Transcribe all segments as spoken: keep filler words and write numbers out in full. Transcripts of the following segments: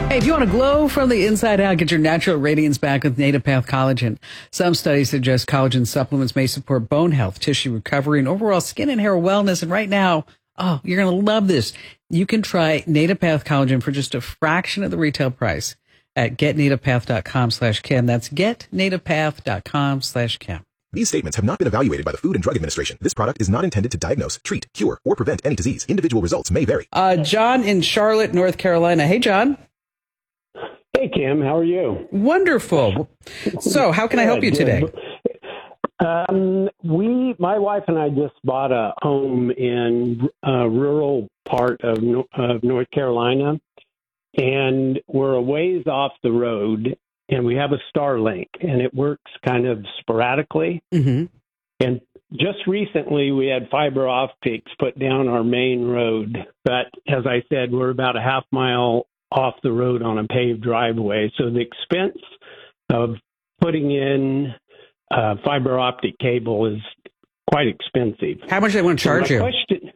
Hey, if you want to glow from the inside out, get your natural radiance back with Native Path Collagen. Some studies suggest collagen supplements may support bone health, tissue recovery, and overall skin and hair wellness. And right now, oh, you're going to love this. You can try Native Path Collagen for just a fraction of the retail price at getnativepath.com slash Kim. That's getnativepath.com slash Kim. These statements have not been evaluated by the Food and Drug Administration. This product is not intended to diagnose, treat, cure, or prevent any disease. Individual results may vary. Uh, John in Charlotte, North Carolina. Hey, John. Hey, Kim. How are you? Wonderful. So how can I help you today? Um, we, my wife and I just bought a home in a rural part of, of North Carolina, and we're a ways off the road, and we have a Starlink, and it works kind of sporadically. Mm-hmm. And just recently, we had fiber optics put down our main road, but as I said, we're about a half mile off the road on a paved driveway. So the expense of putting in uh, fiber optic cable is quite expensive. How much do they want to charge so you? Question,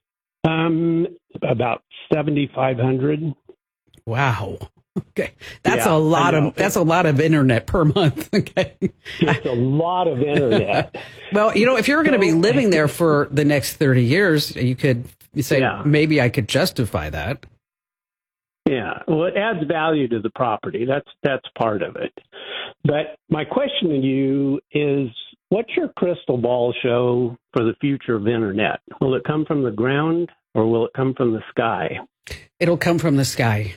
um, about seventy-five hundred dollars. Wow. Okay. That's yeah, a lot of that's a lot of internet per month. Okay. It's a lot of internet. Well, you know, if you're going to be living there for the next thirty years, you could say yeah. maybe I could justify that. Yeah, well, it adds value to the property. That's that's part of it. But my question to you is, what's your crystal ball show for the future of internet? Will it come from the ground or will it come from the sky? It'll come from the sky.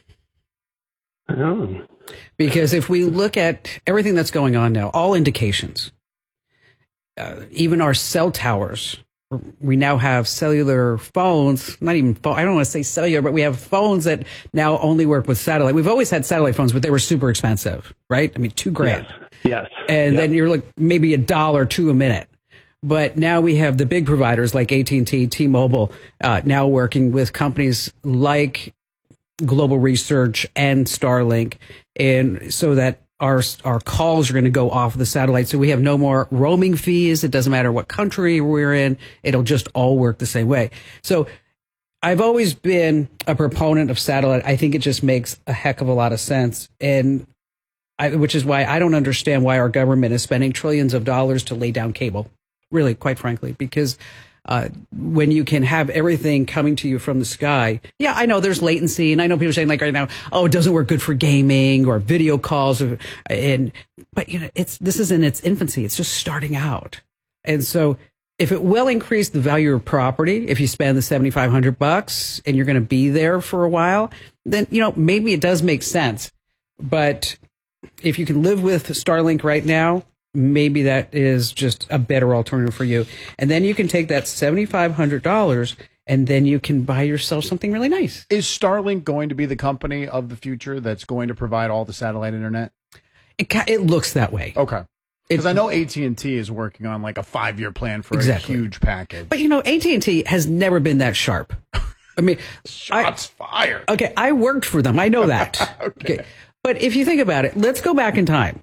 Oh. Because if we look at everything that's going on now, all indications, uh, even our cell towers, we now have cellular phones, not even phone, I don't want to say cellular, but we have phones that now only work with satellite. We've always had satellite phones, but they were super expensive, right? I mean, two grand. Yes. yes. And yep. then you're like maybe a dollar, two a minute. But now we have the big providers like A T and T, T-Mobile, uh, now working with companies like Global Research and Starlink, and so that our our calls are going to go off the satellite. So we have no more roaming fees. It doesn't matter what country we're in. It'll just all work the same way. So I've always been a proponent of satellite. I think it just makes a heck of a lot of sense. And I, which is why I don't understand why our government is spending trillions of dollars to lay down cable, really, quite frankly, because Uh, when you can have everything coming to you from the sky. Yeah, I know there's latency, and I know people are saying like right now, oh, it doesn't work good for gaming or video calls, or, and but you know, it's this is in its infancy. It's just starting out, and so if it will increase the value of property, if you spend the seventy-five hundred bucks and you're going to be there for a while, then you know maybe it does make sense. But if you can live with Starlink right now, maybe that is just a better alternative for you. And then you can take that seventy-five hundred dollars and then you can buy yourself something really nice. Is Starlink going to be the company of the future that's going to provide all the satellite internet? It, it looks that way. Okay. Because I know A T and T is working on like a five-year plan for exactly. a huge package. But, you know, A T and T has never been that sharp. I mean, shots I, fired. Okay, I worked for them. I know that. okay. okay. But if you think about it, let's go back in time.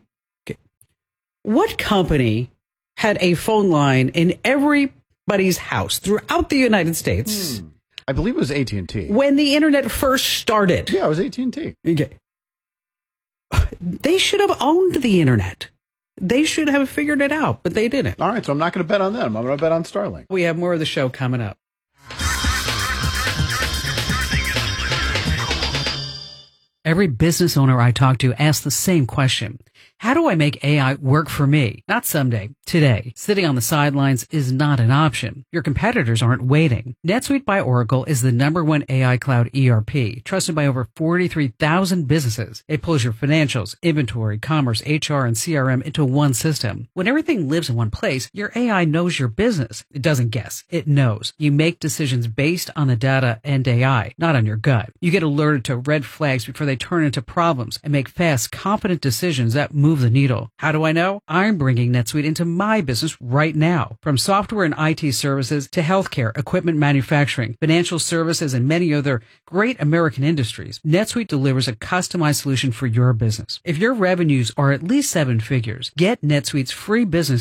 What company had a phone line in everybody's house throughout the United States? Hmm. I believe it was A T and T. When the internet first started. Yeah, it was A T and T. Okay. They should have owned the internet. They should have figured it out, but they didn't. All right, so I'm not going to bet on them. I'm going to bet on Starlink. We have more of the show coming up. Every business owner I talk to asks the same question. How do I make A I work for me? Not someday, today. Sitting on the sidelines is not an option. Your competitors aren't waiting. NetSuite by Oracle is the number one A I cloud E R P, trusted by over forty-three thousand businesses. It pulls your financials, inventory, commerce, H R, and C R M into one system. When everything lives in one place, your A I knows your business. It doesn't guess. It knows. You make decisions based on the data and A I, not on your gut. You get alerted to red flags before they turn into problems and make fast, confident decisions that move the needle. How do I know? I'm bringing NetSuite into my business right now. From software and I T services to healthcare, equipment manufacturing, financial services, and many other great American industries, NetSuite delivers a customized solution for your business. If your revenues are at least seven figures, get NetSuite's free business guide.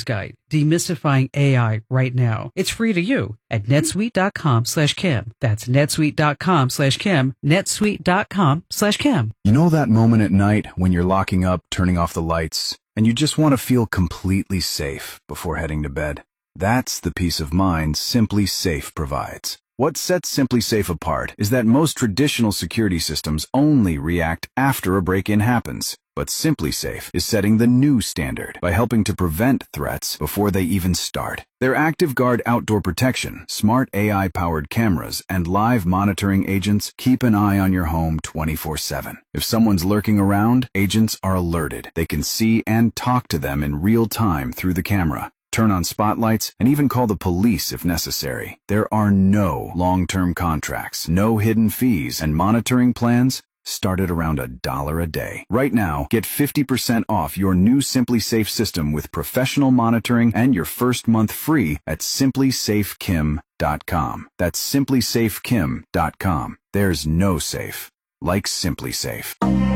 demystifying A I right now. It's free to you at netsuite.com slash Kim. That's netsuite.com slash Kim, netsuite.com slash Kim. You know that moment at night when you're locking up, turning off the lights, and you just want to feel completely safe before heading to bed? That's the peace of mind Simply Safe provides. What sets Simply Safe apart is that most traditional security systems only react after a break-in happens. But Simply Safe is setting the new standard by helping to prevent threats before they even start. Their ActiveGuard outdoor protection, smart A I-powered cameras, and live monitoring agents keep an eye on your home twenty-four seven. If someone's lurking around, agents are alerted. They can see and talk to them in real time through the camera, turn on spotlights, and even call the police if necessary. There are no long-term contracts, no hidden fees, and monitoring plans start at around a dollar a day. Right now, get fifty percent off your new Simply Safe system with professional monitoring and your first month free at simply safe kim dot com. That's simply safe kim dot com. There's no safe like Simply Safe.